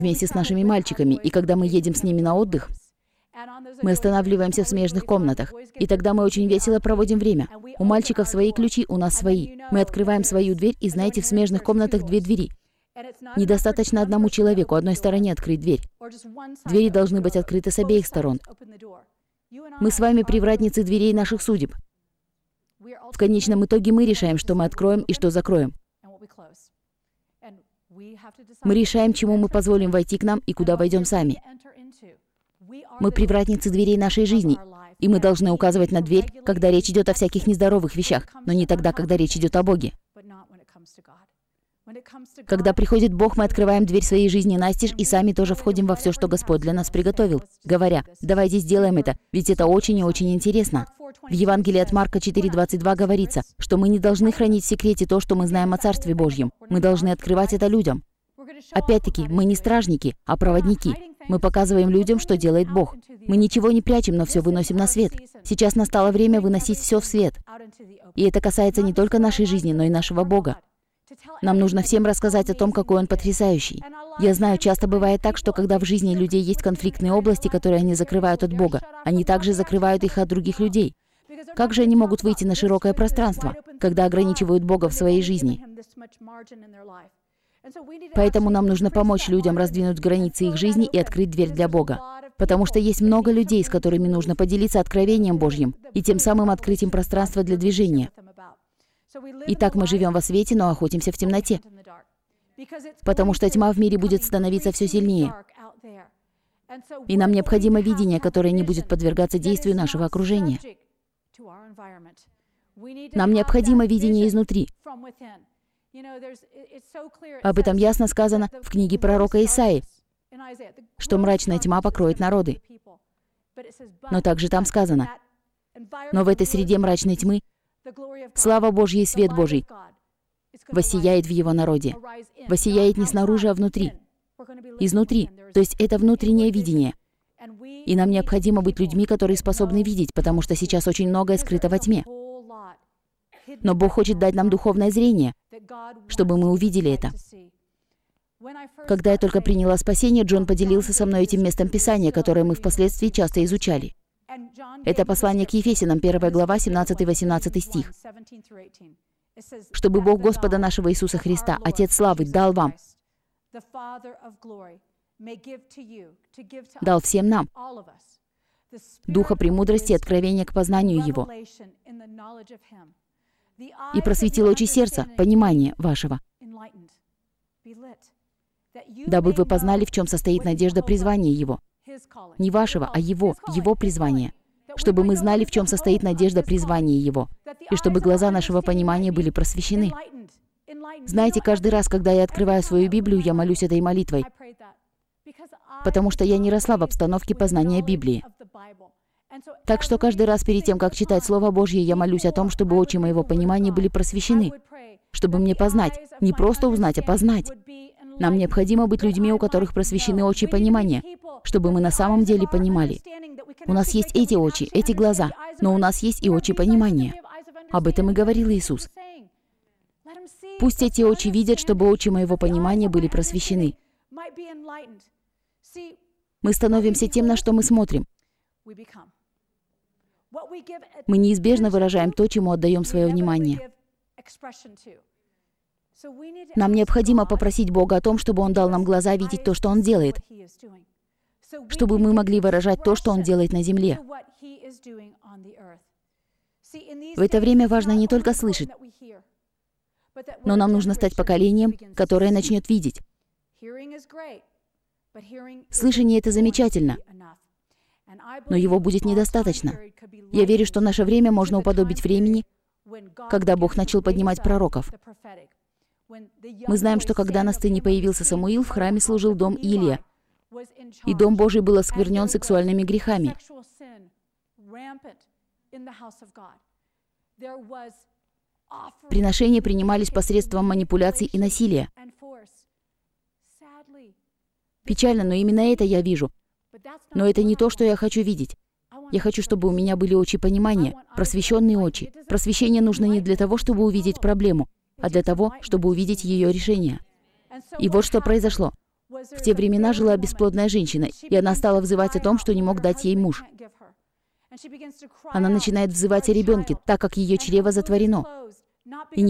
вместе с нашими мальчиками, и когда мы едем с ними на отдых, мы останавливаемся в смежных комнатах, и тогда мы очень весело проводим время. У мальчиков свои ключи, у нас свои. Мы открываем свою дверь, и знаете, в смежных комнатах 2 двери. Недостаточно одному человеку одной стороне открыть дверь. Двери должны быть открыты с обеих сторон. Мы с вами привратницы дверей наших судеб. В конечном итоге мы решаем, что мы откроем и что закроем. Мы решаем, чему мы позволим войти к нам и куда войдем сами. Мы привратницы дверей нашей жизни, и мы должны указывать на дверь, когда речь идет о всяких нездоровых вещах, но не тогда, когда речь идет о Боге. Когда приходит Бог, мы открываем дверь своей жизни настежь и сами тоже входим во все, что Господь для нас приготовил, говоря: «Давайте сделаем это, ведь это очень и очень интересно». В Евангелии от Марка 4:22 говорится, что мы не должны хранить в секрете то, что мы знаем о Царстве Божьем. Мы должны открывать это людям. Опять-таки, мы не стражники, а проводники. Мы показываем людям, что делает Бог. Мы ничего не прячем, но все выносим на свет. Сейчас настало время выносить все в свет. И это касается не только нашей жизни, но и нашего Бога. Нам нужно всем рассказать о том, какой Он потрясающий. Я знаю, часто бывает так, что когда в жизни людей есть конфликтные области, которые они закрывают от Бога, они также закрывают их от других людей. Как же они могут выйти на широкое пространство, когда ограничивают Бога в своей жизни? Поэтому нам нужно помочь людям раздвинуть границы их жизни и открыть дверь для Бога. Потому что есть много людей, с которыми нужно поделиться откровением Божьим и тем самым открыть им пространство для движения. Итак, мы живем во свете, но охотимся в темноте. Потому что тьма в мире будет становиться все сильнее. И нам необходимо видение, которое не будет подвергаться действию нашего окружения. Нам необходимо видение изнутри. Об этом ясно сказано в книге пророка Исаии, что мрачная тьма покроет народы. Но также там сказано: но в этой среде мрачной тьмы слава Божья и свет Божий воссияет в его народе. Воссияет не снаружи, а внутри. Изнутри. То есть это внутреннее видение. И нам необходимо быть людьми, которые способны видеть, потому что сейчас очень многое скрыто во тьме. Но Бог хочет дать нам духовное зрение, чтобы мы увидели это. Когда я только приняла спасение, Джон поделился со мной этим местом Писания, которое мы впоследствии часто изучали. Это послание к Ефесянам, 1 глава, 17-18 стих. «Чтобы Бог Господа нашего Иисуса Христа, Отец славы, дал вам, дал всем нам духа премудрости и откровения к познанию Его, и просветил очи сердца, понимание вашего, дабы вы познали, в чем состоит надежда призвания Его». Не вашего, а Его призвания. Чтобы мы знали, в чем состоит надежда призвания Его, и чтобы глаза нашего понимания были просвещены. Знаете, каждый раз, когда я открываю свою Библию, я молюсь этой молитвой, потому что я не росла в обстановке познания Библии. Так что каждый раз перед тем, как читать Слово Божье, я молюсь о том, чтобы очи моего понимания были просвещены, чтобы мне познать, не просто узнать, а познать. Нам необходимо быть людьми, у которых просвещены очи понимания, чтобы мы на самом деле понимали. У нас есть эти очи, эти глаза, но у нас есть и очи понимания. Об этом и говорил Иисус. Пусть эти очи видят, чтобы очи моего понимания были просвещены. Мы становимся тем, на что мы смотрим. Мы неизбежно выражаем то, чему отдаем свое внимание. Нам необходимо попросить Бога о том, чтобы Он дал нам глаза видеть то, что Он делает, чтобы мы могли выражать то, что Он делает на земле. В это время важно не только слышать, но нам нужно стать поколением, которое начнет видеть. Слышание — это замечательно, но его будет недостаточно. Я верю, что наше время можно уподобить времени, когда Бог начал поднимать пророков. Мы знаем, что когда на сцене появился Самуил, в храме служил дом Илия, и Дом Божий был осквернен сексуальными грехами. Приношения принимались посредством манипуляций и насилия. Печально, но именно это я вижу. Но это не то, что я хочу видеть. Я хочу, чтобы у меня были очи понимания, просвещенные очи. Просвещение нужно не для того, чтобы увидеть проблему, а для того, чтобы увидеть ее решение. И вот что произошло. В те времена жила бесплодная женщина, и она стала взывать о том, что не мог дать ей муж. Она начинает взывать о ребенке, так как ее чрево затворено. И